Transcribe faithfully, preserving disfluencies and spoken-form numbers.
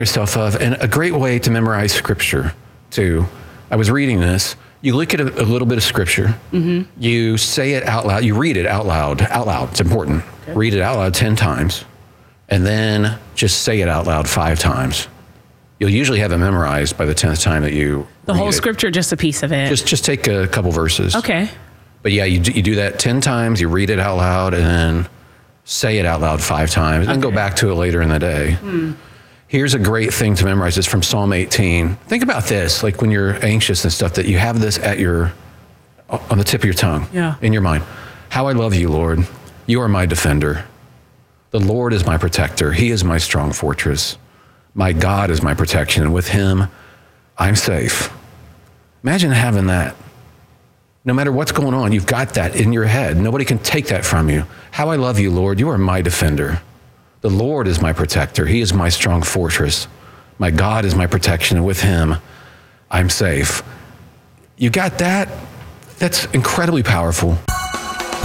yourself of. And a great way to memorize scripture too. I was reading this. You look at a, a little bit of scripture. Mm-hmm. You say it out loud. You read it out loud. Out loud. It's important. Okay. Read it out loud ten times, and then just say it out loud five times. You'll usually have it memorized by the tenth time that you the read whole it. Scripture, just a piece of it. Just just take a couple verses. Okay. But yeah, you do, you do that ten times. You read it out loud, and then say it out loud five times, and okay. then go back to it later in the day. Hmm. Here's a great thing to memorize. It's from Psalm eighteen. Think about this, like when you're anxious and stuff, that you have this at your, on the tip of your tongue, yeah. in your mind. How I love you, Lord. You are my defender. The Lord is my protector. He is my strong fortress. My God is my protection. And with him, I'm safe. Imagine having that. No matter what's going on, you've got that in your head. Nobody can take that from you. How I love you, Lord. You are my defender. The Lord is my protector. He is my strong fortress. My God is my protection, and with him, I'm safe. You got that? That's incredibly powerful.